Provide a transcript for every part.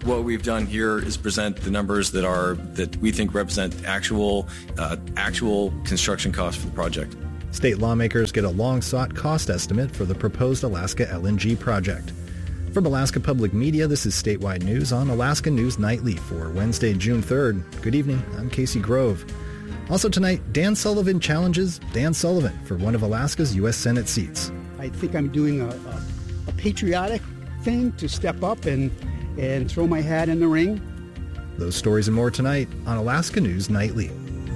What we've done here is present the numbers that we think represent actual construction costs for the project. State lawmakers get a long-sought cost estimate for the proposed Alaska LNG project. From Alaska Public Media, this is Statewide News on Alaska News Nightly for Wednesday, June 3rd. Good evening, I'm Casey Grove. Also tonight, Dan Sullivan challenges Dan Sullivan for one of Alaska's U.S. Senate seats. I think I'm doing a patriotic thing to step up and throw my hat in the ring. Those stories and more tonight on Alaska News Nightly.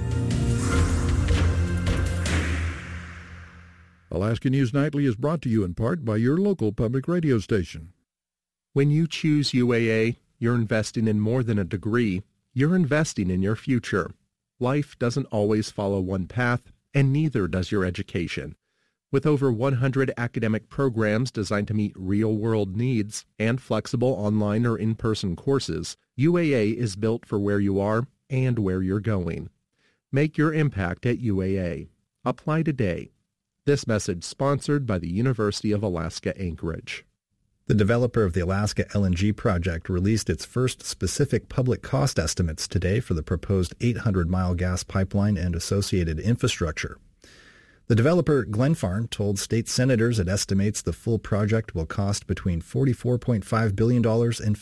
Alaska News Nightly is brought to you in part by your local public radio station. When you choose UAA, you're investing in more than a degree. You're investing in your future. Life doesn't always follow one path, and neither does your education. With over 100 academic programs designed to meet real-world needs and flexible online or in-person courses, UAA is built for where you are and where you're going. Make your impact at UAA. Apply today. This message sponsored by the University of Alaska Anchorage. The developer of the Alaska LNG project released its first specific public cost estimates today for the proposed 800-mile gas pipeline and associated infrastructure. The developer, Glenfarne, told state senators it estimates the full project will cost between $44.5 billion and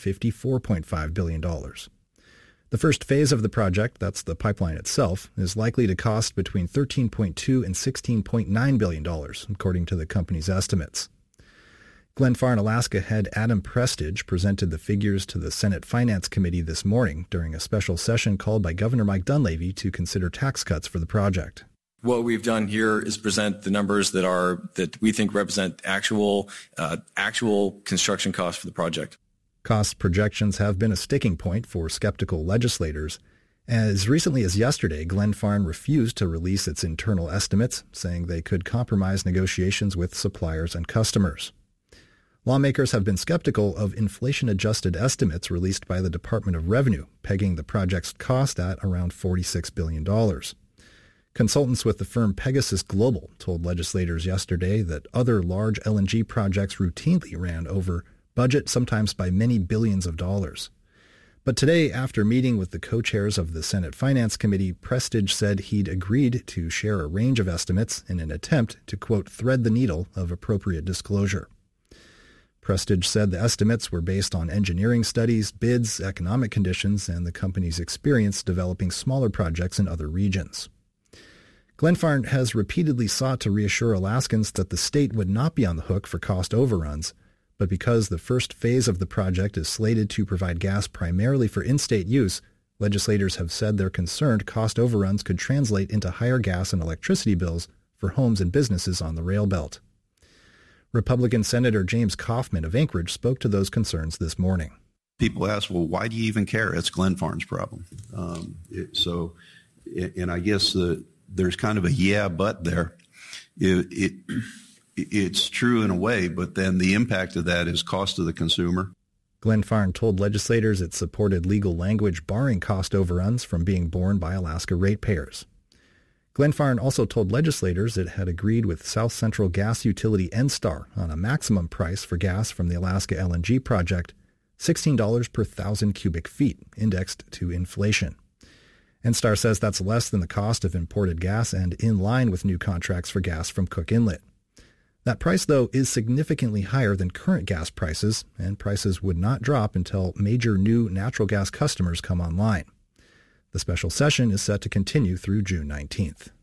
$54.5 billion. The first phase of the project, that's the pipeline itself, is likely to cost between $13.2 and $16.9 billion, according to the company's estimates. Glenfarne Alaska head Adam Prestage presented the figures to the Senate Finance Committee this morning during a special session called by Governor Mike Dunleavy to consider tax cuts for the project. What we've done here is present the numbers that we think represent actual construction costs for the project. Cost projections have been a sticking point for skeptical legislators. As recently as yesterday, Glenfarne refused to release its internal estimates, saying they could compromise negotiations with suppliers and customers. Lawmakers have been skeptical of inflation-adjusted estimates released by the Department of Revenue, pegging the project's cost at around $46 billion. Consultants with the firm Pegasus Global told legislators yesterday that other large LNG projects routinely ran over budget, sometimes by many billions of dollars. But today, after meeting with the co-chairs of the Senate Finance Committee, Prestage said he'd agreed to share a range of estimates in an attempt to, quote, thread the needle of appropriate disclosure. Prestage said the estimates were based on engineering studies, bids, economic conditions, and the company's experience developing smaller projects in other regions. Glenfarne has repeatedly sought to reassure Alaskans that the state would not be on the hook for cost overruns, but because the first phase of the project is slated to provide gas primarily for in-state use, legislators have said they're concerned cost overruns could translate into higher gas and electricity bills for homes and businesses on the rail belt. Republican Senator James Kaufman of Anchorage spoke to those concerns this morning. People ask, well, why do you even care? It's Glenfarne's problem. And I guess there's kind of a yeah, but there. It's true in a way, but then the impact of that is cost to the consumer. Glenfarne told legislators it supported legal language barring cost overruns from being borne by Alaska ratepayers. Glenfarne also told legislators it had agreed with South Central gas utility NSTAR on a maximum price for gas from the Alaska LNG project, $16 per 1,000 cubic feet, indexed to inflation. NSTAR says that's less than the cost of imported gas and in line with new contracts for gas from Cook Inlet. That price, though, is significantly higher than current gas prices, and prices would not drop until major new natural gas customers come online. The special session is set to continue through June 19th.